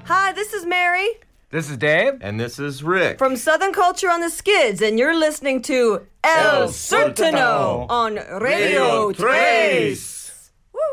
Hi, this is Mary. This is Dave. And this is Rick. From Southern Culture on the Skids, and you're listening to El Sertano on Radio Trace.